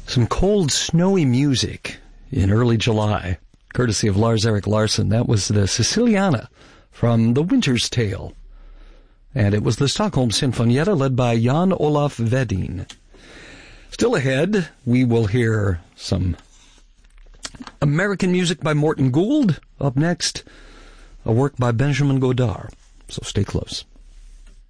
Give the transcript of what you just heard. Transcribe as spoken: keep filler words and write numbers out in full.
Some cold, snowy music in early July, courtesy of Lars-Erik Larsson. That was the Siciliana from The Winter's Tale. And it was the Stockholm Sinfonietta led by Jan Olaf Vedin. Still ahead, we will hear some American music by Morton Gould. Up next, a work by Benjamin Godard. So stay close.